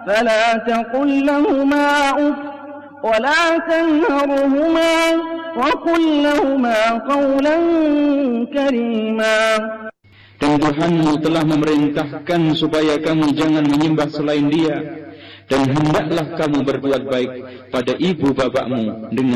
فلا تقل لهما أف ولا تنهرهما وقل لهما قولا كريما. Dan Tuhanmu telah memerintahkan supaya kamu jangan menyembah selain Dia, dan hendaklah kamu berbuat baik pada ibu bapakmu dengan